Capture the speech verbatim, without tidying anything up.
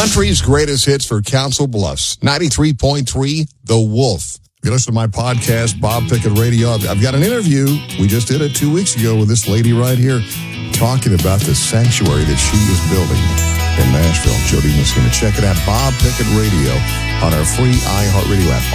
Country's greatest hits for Council Bluffs. ninety-three point three, The Wolf. If you listen to my podcast, Bob Pickett Radio, I've, I've got an interview. We just did it two weeks ago with this lady right here talking about the sanctuary that she is building in Nashville. Jody Messina. Check it out, Bob Pickett Radio, on our free iHeartRadio app.